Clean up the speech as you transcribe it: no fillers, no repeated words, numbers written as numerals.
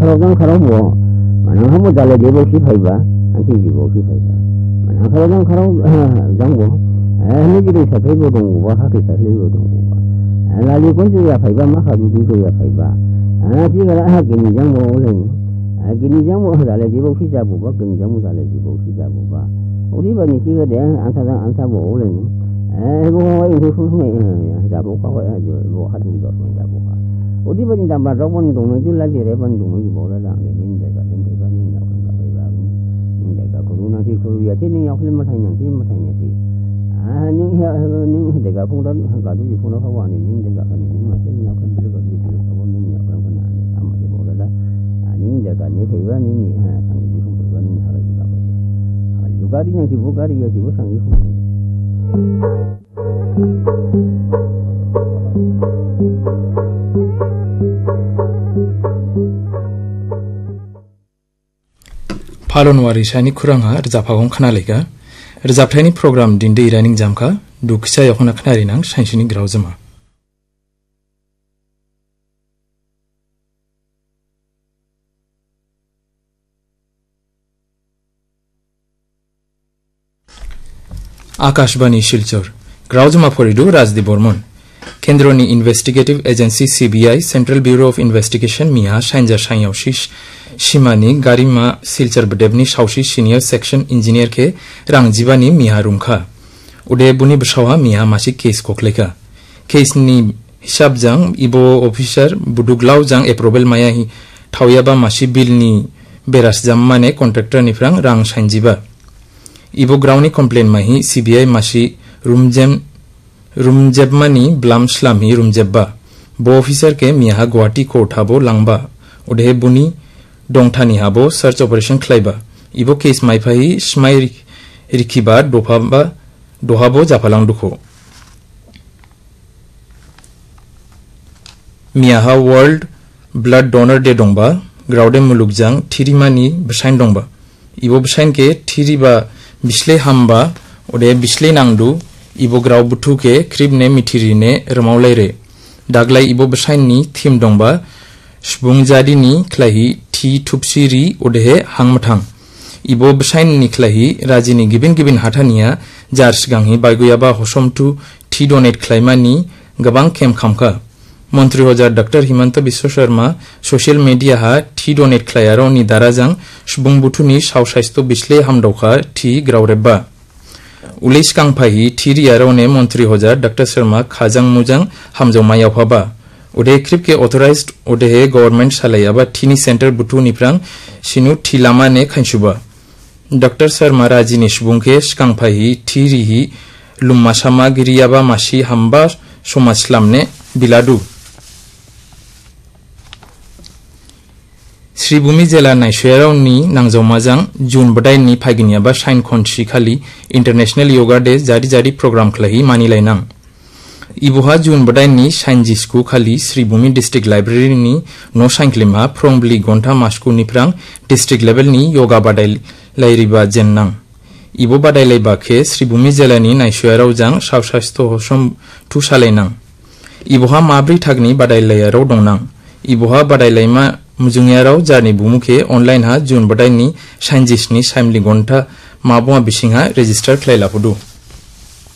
खरों खरों mana kamu dale debo si faiba anki debo si faiba mana kharo jangbo ni jiri sa faibo dong wa ha ke sa faibo dong wa la li kon ju ya faiba ma kha ju ju ya faiba ji ga ha ke ni jangbo len ke ni jangbo dale debo si ja bu ba ke ni jangbo dale debo si ja bu ba uri ba ni si ga de an sa bo len bo wa yu su me ja bo ka wa ju bo ha ju jo me ja bo ka uri ba ni da ma ro bon dong me ju la ji re ban dong me ju bo la dang ni de ka nanti kalau ya sini yang kelima tanya sih ni dega pun dah kalau di pun apa wani ni dega kan ni masih ni akan beli kalau ni akan kena ni sama je boleh dah ni dega ni kaya ni sangat di pun kaya ni harus juga kalau juga di yang sibuk hari ya sibuk sangat pun Palonwari shani kuranga rzapagong khanaleka rzapthani program dinde iraning jamka dukisa yakhona khnari nang shanshini grauzama Akashbani Shilchor grauzama phoridu Rajdi Bormon Kendroni Investigative Agency CBI Central Bureau of Investigation Miha Shanja Shanyoshish Shimani Garima Silchar Bedebni Shaushi Senior Section Engineer ke Rangjibani Miha Rumkha Ude Buni Bashawa Miha Mashi Case Kokleka Case ni Hisab Jang Ibo Officer Buduglau Jang Aprobel Maya hi Tawyaba Mashi Bill ni Beras Jammane Contractor Nifrang Rang Shanjiba Ibo Grouni Complaint Mahi CBI Mashi Rumjebmani Blam Slami Rumjebba Bo Officer ke Miha Guwahati Court Habo Langba Ude Buni Dongthani habo search operation khlaiba ibo case mai phai smai rikiba dohabo japalang dukho miaha world blood donor day dongba graude mulugjang thirimani bsain dongba ibo bsain ke thiriba bisle hamba ode bisle nangdu ibo grau buthu ke kribne mithirine ramaulaire daglai ibo bsain ni theme dongba shbungjadi ni khlahi thi thupsiri odehe hangmathang ibo bsain ni khlahi rajini gibin hathania jars ganghi baiguyaba hosomtu thi donate khlaimani gabang kem khamka Montri Hojar Dr. Himanta Biswa Sharma social media ha thi donate khlayaro ni darajang shbungbuthuni sausaisto bisle hamdokha thi graurebba ulis kangphai thiri arone Montri Hojar Dr. Sharma khajang mujang hamjoma yaphaba Ode krip ke authorized ode government salayaba thini center butu niprang sinu thilama ne khanshuba Dr. Sharma Rajini shbungke skangphai thiri hi lumma samagiriyaba mashi hamba somaslamne biladu Sribhumi jela naishwerau ni nangjomajang June badai ni phaginiaba shain khonchi khali International Yoga Day jari program khlahi manilainang Ibuha June badai ni Shanji School khali Sribhumi District Library ni no sanklima Prongbli Gonta Masku niprang district level ni yoga badai lairiba jennang Ibo badai laiba ke Sribhumi jela ni naishwerau jang sausaisto hosom tu salainang Ibuha mabri thagni badai lairau dongnang Ibuha badai laima mujungyarau jarni bumuke online ha June badai ni Shanji ni Saimli Gonta mabwa bisingha register khlaila hudu